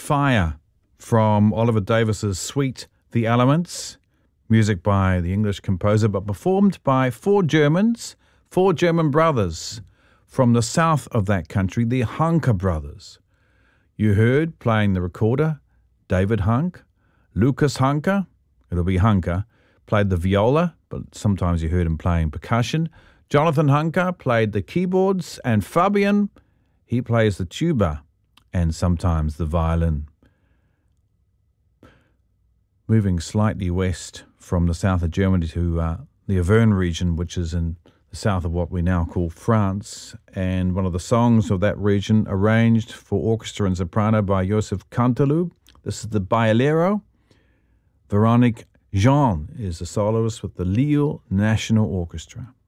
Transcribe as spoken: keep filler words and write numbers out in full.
Fire from Oliver Davis's suite The Elements, music by the English composer, but performed by four Germans, four German brothers from the south of that country, the Hanke brothers. You heard playing the recorder, David Hanke. Lucas Hanke, it'll be Hanke, played the viola, but sometimes you heard him playing percussion. Jonathan Hanke played the keyboards, and Fabian, he plays the tuba and sometimes the violin. Moving slightly west from the south of Germany to uh, the Auvergne region, which is in the south of what we now call France, and one of the songs of that region arranged for orchestra and soprano by Joseph Canteloube. This is the Bailero. Veronique Jean is the soloist with the Lille National Orchestra.